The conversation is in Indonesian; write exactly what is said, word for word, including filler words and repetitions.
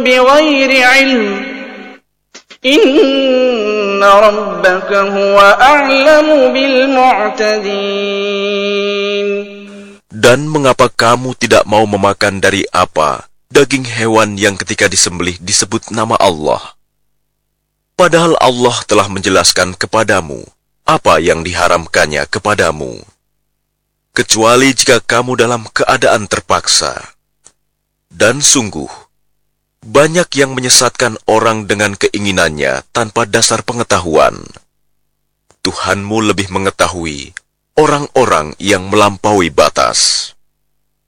بغير علم إن ربك هو أعلم بالمعتدين. Dan mengapa kamu tidak mau memakan dari apa daging hewan yang ketika disembelih disebut nama Allah? Padahal Allah telah menjelaskan kepadamu apa yang diharamkannya kepadamu, kecuali jika kamu dalam keadaan terpaksa. Dan sungguh, banyak yang menyesatkan orang dengan keinginannya tanpa dasar pengetahuan. Tuhanmu lebih mengetahui orang-orang yang melampaui batas.